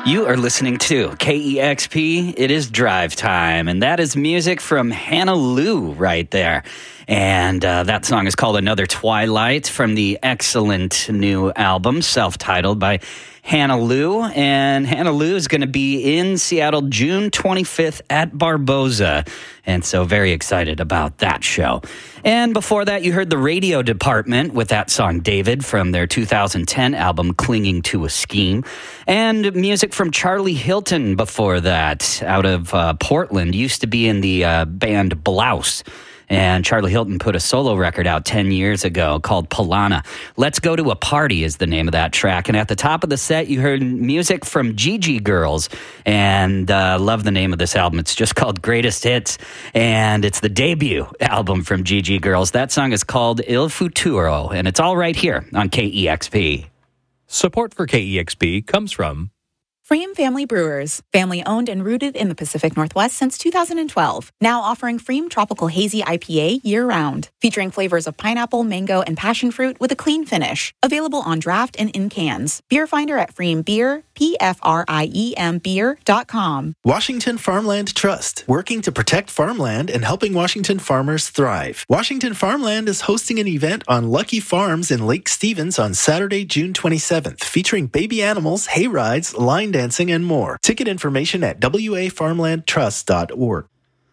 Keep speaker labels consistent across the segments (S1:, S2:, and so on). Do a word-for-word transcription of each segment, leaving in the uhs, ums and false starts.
S1: You are listening to K E X P. It is Drive Time, and that is music from Hannah Lou right there. And uh, that song is called Another Twilight from the excellent new album, self-titled by Hannah Lou. And Hannah Lou is going to be in Seattle June twenty-fifth at Barboza. And so very excited about that show. And before that, you heard the Radio Department with that song David from their two thousand ten album Clinging to a Scheme. And music from Charlie Hilton before that out of uh, Portland. Used to be in the uh, band Blouse. And Charlie Hilton put a solo record out ten years ago called Polana. Let's Go to a Party is the name of that track. And at the top of the set, you heard music from Gigi Girls. And uh, love the name of this album. It's just called Greatest Hits. And it's the debut album from Gigi Girls. That song is called Il Futuro. And it's all right here on K E X P.
S2: Support for K E X P comes from
S3: Freem Family Brewers, family owned and rooted in the Pacific Northwest since two thousand twelve. Now offering Freem Tropical Hazy I P A year-round, featuring flavors of pineapple, mango, and passion fruit with a clean finish. Available on draft and in cans. Beer Finder at Freem Beer, P F R I E M beer dot com.
S4: Washington Farmland Trust, working to protect farmland and helping Washington farmers thrive. Washington Farmland is hosting an event on Lucky Farms in Lake Stevens on Saturday, June twenty-seventh, featuring baby animals, hay rides, line dancing, and more. Ticket information at w a farmland trust dot org.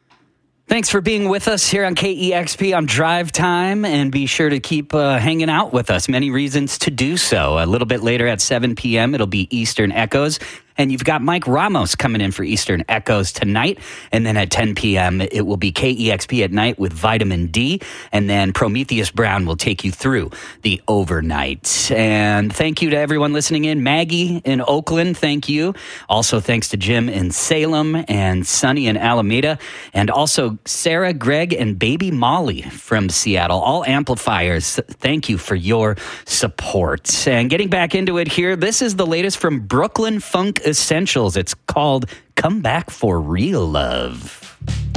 S1: Thanks for being with us here on K E X P on Drive Time, and be sure to keep uh, hanging out with us. Many reasons to do so. A little bit later at seven p.m., it'll be Eastern Echoes, and you've got Mike Ramos coming in for Eastern Echoes tonight, and then at ten p.m., it will be K E X P at night with Vitamin D, and then Prometheus Brown will take you through the overnight. And thank you to everyone listening in. Maggie in Oakland, thank you. Also, thanks to Jim in Salem and Sunny in Alameda, and also Sarah, Greg, and baby Molly from Seattle. All amplifiers, thank you for your support. And getting back into it here, this is the latest from Brooklyn Funk Essentials. It's called Come Back for Real Love.